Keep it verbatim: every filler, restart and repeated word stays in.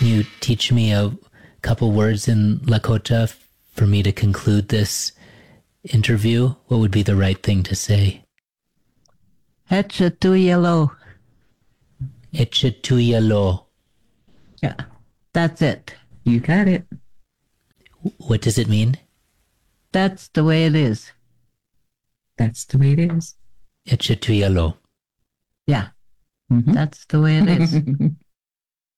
you teach me a couple words in Lakota for me to conclude this interview? What would be the right thing to say? Hetchatuyalo. Echetuyalo. Yeah, that's it. You got it. What does it mean? That's the way it is. That's the way it is. Echetuyalo. Yeah, Mhm. that's the way it is.